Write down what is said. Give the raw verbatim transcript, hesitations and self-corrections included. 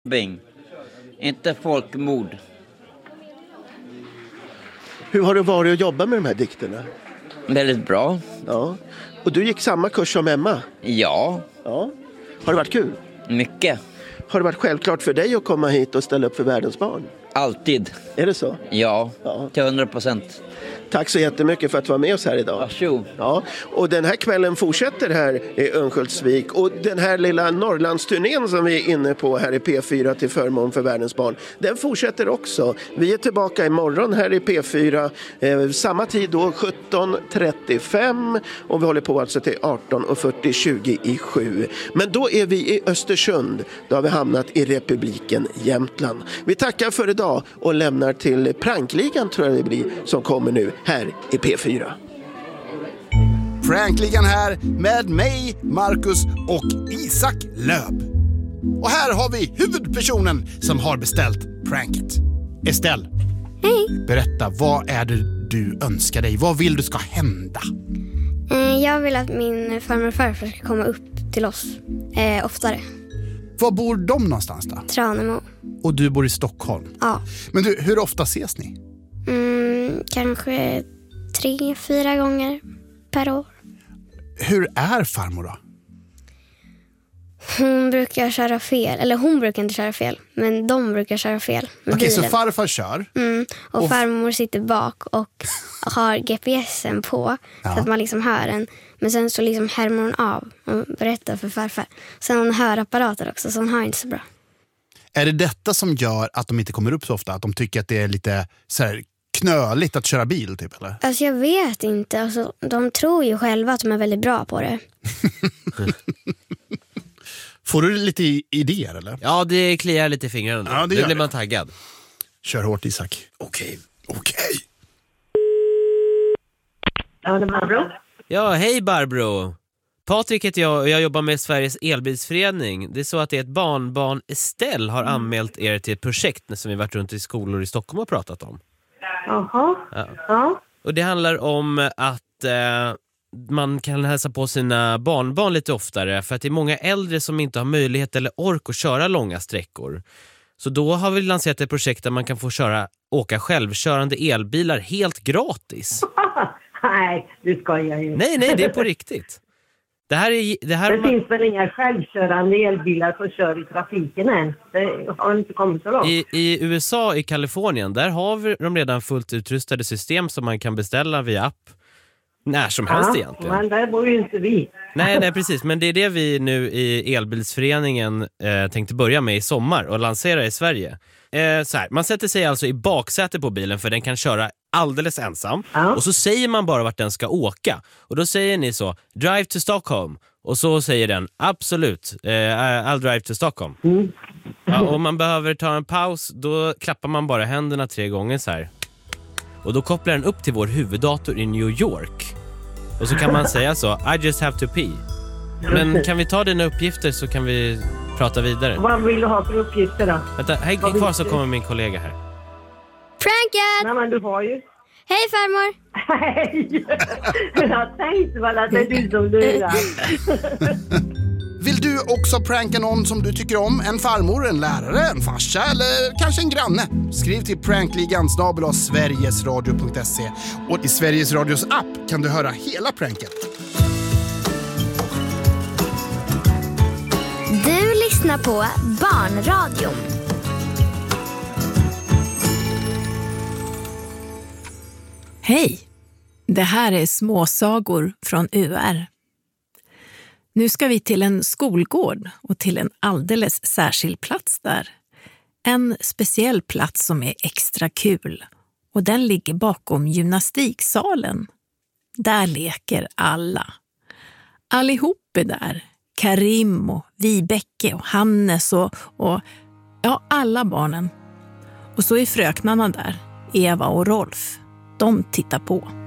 Bing. Inte folkmord. Hur har det varit att jobba med de här dikterna? Väldigt bra. Ja. Och du gick samma kurs som Emma? Ja. Ja. Har det varit kul? Mycket. Har det varit självklart för dig att komma hit och ställa upp för världens barn? Alltid. Är det så? Ja, Ja. till hundra procent. Tack så jättemycket för att du var med oss här idag. Varsågod. Ja, och den här kvällen fortsätter här i Örnsköldsvik. Och den här lilla Norrlandsturnén som vi är inne på här i P fyra till förmån för världens barn, den fortsätter också. Vi är tillbaka imorgon här i P fyra. Eh, samma tid då, sjutton trettiofem. Och vi håller på alltså till arton fyrtio, tjugo i sju. Men då är vi i Östersund. Då har vi hamnat i republiken Jämtland. Vi tackar för idag och lämnar till Prankligan, tror jag det blir, som kommer nu här i P fyra. Prankligan här med mig, Marcus och Isak Löb. Och här har vi huvudpersonen som har beställt pranket. Estelle. Hej. Berätta, vad är det du önskar dig? Vad vill du ska hända? Jag vill att min farmor och farfar ska komma upp till oss eh, oftare. Var bor de någonstans då? Tranemo. Och du bor i Stockholm? Ja. Men du, hur ofta ses ni? Mm, kanske tre, fyra gånger per år. Hur är farmor då? Hon brukar köra fel. Eller hon brukar inte köra fel. Men de brukar köra fel med Okej, bilen. så farfar kör? Mm, och, Och- farmor sitter bak och har G P S'en på. Ja. Så att man liksom hör den. Men sen så liksom härmar hon av och berättar för farfar. Sen hon hör apparater också, så hon hör inte så bra. Är det detta som gör att de inte kommer upp så ofta? Att de tycker att det är lite så här knöligt att köra bil typ, eller? Alltså jag vet inte. Alltså, de tror ju själva att de är väldigt bra på det. Får du lite i- idéer, eller? Ja, det kliar lite i fingrarna. Ja, det nu gör blir det. man taggad. Kör hårt, Isak. Okej, okej. Ja, det var bra. Ja, hej Barbro. Patrik heter jag och jag jobbar med Sveriges elbilsförening. Det är så att det är ett barnbarn, Estelle, har anmält er till ett projekt som vi varit runt i skolor i Stockholm och pratat om. Jaha. Ja. Ja. Och det handlar om att eh, man kan hälsa på sina barnbarn lite oftare, för att det är många äldre som inte har möjlighet eller ork att köra långa sträckor. Så då har vi lanserat ett projekt där man kan få köra, åka självkörande elbilar helt gratis. Nej, du skojar ju. Nej, nej, det är på riktigt. Det här är... Det, här Det finns väl inga självkörande elbilar som kör i trafiken än. Det har inte kommit så långt. I, I U S A, i Kalifornien, där har vi de redan fullt utrustade system som man kan beställa via app när som helst Ja, egentligen. men där bor ju inte vi. Nej, nej, precis. Men det är det vi nu i Elbilsföreningen eh, tänkte börja med i sommar och lansera i Sverige. Eh, så här, man sätter sig alltså i baksätet på bilen, för den kan köra alldeles ensam. Ja. Och så säger man bara vart den ska åka. Och då säger ni så, drive to Stockholm. Och så säger den, absolut, eh, I'll drive to Stockholm. Mm. Ja, och om man behöver ta en paus, då klappar man bara händerna tre gånger så här. Och då kopplar den upp till vår huvuddator i New York. Och så kan man säga så, I just have to pee. Men kan vi ta dina uppgifter så kan vi prata vidare. Vad vill du ha för uppgifter då? Vänta, häng Vad kvar vill så du? kommer min kollega här. Pranket! Nej, men du har ju... Hej farmor! Hej! Jag tänkte väl att det är du som lurar. Vill du också pranka någon som du tycker om? En farmor, en lärare, en farsa eller kanske en granne? Skriv till prankligan snabel-a sverigesradio punkt se. Och i Sveriges Radios app kan du höra hela pranket. Du lyssnar på Barnradion. Hej! Det här är småsagor från U R. Nu ska vi till en skolgård och till en alldeles särskild plats där. En speciell plats som är extra kul, och den ligger bakom gymnastiksalen. Där leker alla. Allihop är där. Karim och Vibeke och Hannes och, och ja, alla barnen. Och så är fröknarna där, Eva och Rolf. De tittar på.